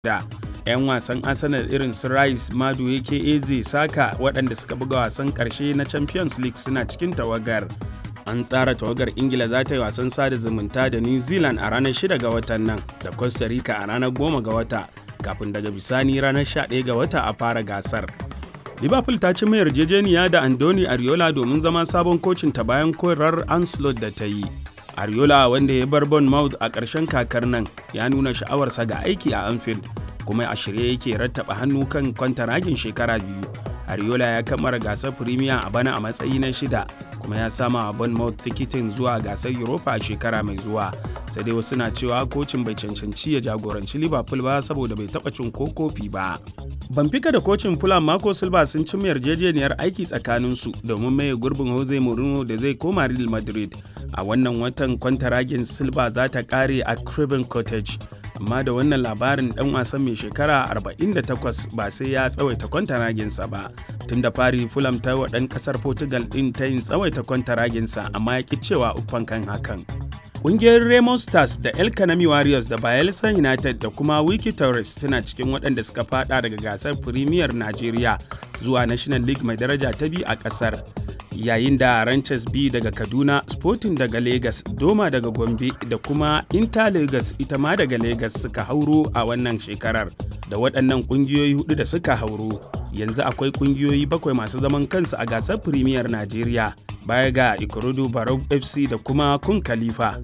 da 'yan wasan Arsenal irin su Rice, Madueke, Eze, Saka waɗanda suka buga wasan ƙarshe na Champions League suna cikin tawagar. An tsara tawagar Ingila za ta yi wasan sada zumunta da New Zealand a ranar 6 ga watan nan da Costa Rica a ranar 10 ga wata kafin daga bisani ranar 11 ga wata a fara gasar. Liverpool ta ci mai yarjejeniya da Andoni Ariola domin zama sabon kocin ta bayan korar Ancelotti da ta yi. Ariola wanda ya bar Bournemouth a ƙarshen kakar nan ya nuna sha'awarsa ga aiki a Anfield kuma a shirye yake rattaba hannu kan kwantaragin shekara 2. Ariola ya kammara gasar Premier a bana a matsayi na 6 kuma ya sama a Bournemouth tikitin zuwa gasar Europa a shekara mai zuwa. Sai dai wasu na cewa kocin bai cancanci ya jagoranci Liverpool ba saboda bai taɓa cin ko kofi ba. Benfica da kocin Fulham Marco Silva sun cimma yarjejeniyar aiki tsakaninsu domin maye gurbin Jose Mourinho da zai koma Real Madrid. A wannan watan kwantaragin Silva za ta kare a Craven Cottage. Amma da wannan labarin dan wasan mai shekara 48 ba sai ya tsawaita kwantaraginsa ba. Tun da fari Fulham ta wa ɗan ƙasar Portugal ɗin ta yin tsawaita kwantaraginsa amma ya ƙi cewa uffan kan hakan. Ƙungiyar Remo Stars da El Kanami Warriors da Bayelsa United da kuma Wiki Tourist suna cikin waɗanda suka fada daga gasar Premier Najeriya zuwa National League mai daraja ta biyu a ƙasar. Yayin da Ranches B daga Kaduna, Sporting daga Lagos, Doma daga Gombe da kuma Inter Lagos ita ma daga Lagos suka hauro a wannan shekarar. Da waɗannan ƙungiyoyi 4 da suka hauro, yanzu akwai ƙungiyoyi 7 masu zaman kansu a gasar Premier Najeriya. Baya ga Ikorodu Barau FC da kuma Kun Khalifa.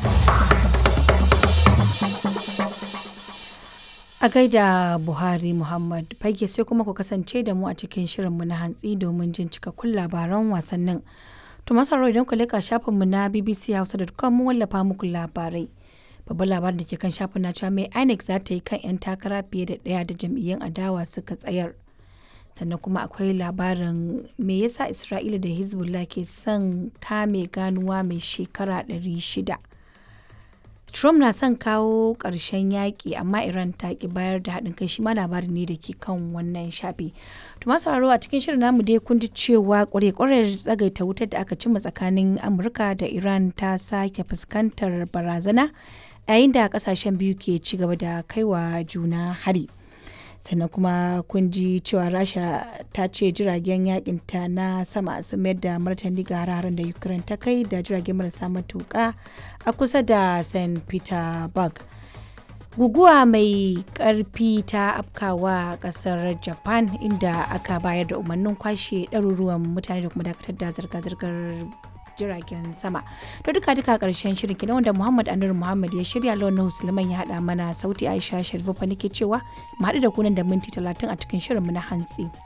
A gaida Buhari Muhammad Fage sai kuma ku kasance da mu a cikin shirinmu na hantsi domin jin cikakkun labaran wasannin. To masaro idan ku leka shafinmu na bbchausa.com mun wallafa muku labarai. Babban labarin da ke kan shafin na cewa mai INEC za ta yi kan 'yan takara fiye da ɗaya da jam'iyyun adawa suka tsayar. Sannan kuma akwai labarin me yasa Isra'ila da Hezbollah ke son kame ganuwa mai shekara 600. Trump na son kawo ƙarshen yaƙi amma Iran ta ki bayar da haɗin kai shi ma labari ne da ke kan wannan shafi. To masu sauraro a cikin shirin namu dai kun ji cewa ƙware-ƙware tsagaita wutar da aka cimma tsakanin Amurka da Iran ta sake fuskantar barazana yayin da ƙasashen biyu ke ci gaba da kaiwa juna hari. Sannan kuma kun ji cewa Rasha ta ce jiragen yakinta na sama sun mayar da martani ga hararen da Ukraine ta kai da jirage marasa matuƙa a kusa da St. Petersburg. Guguwa mai ƙarfi ta afkawa ƙasar Japan inda aka bayar da umarnin kwashe ɗaruruwan mutane da kuma dakatar da zirga-zirgar jiragen sama. To duka ƙarshen shirin kenan wanda Muhammad Anur Muhammad ya shirya, Lawan Suleiman ya haɗa mana sauti, Aisha Sharifu fa nake cewa mu haɗu da kunan da minti 30 a cikin shirinmu na hantsi.